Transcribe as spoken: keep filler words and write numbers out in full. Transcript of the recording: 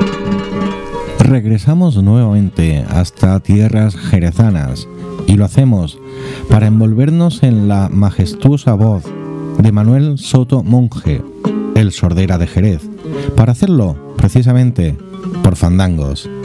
Regresamos nuevamente hasta tierras jerezanas y lo hacemos para envolvernos en la majestuosa voz de Manuel Soto Monge, el Sordera de Jerez, para hacerlo precisamente por Fandangos.